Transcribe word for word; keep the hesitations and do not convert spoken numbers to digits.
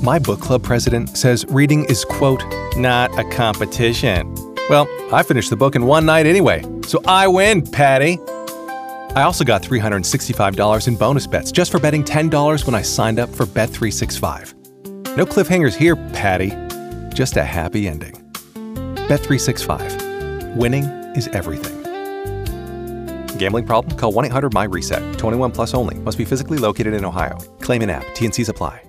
My book club president says reading is, quote, not a competition. Well, I finished the book in one night anyway, so I win, Patty. I also got three hundred sixty-five dollars in bonus bets just for betting ten dollars when I signed up for Bet three sixty-five. No cliffhangers here, Patty. Just a happy ending. Bet three sixty-five. Winning is everything. Gambling problem? Call one eight hundred M Y RESET. twenty-one plus only. Must be physically located in Ohio. Claim in app. T and Cs apply.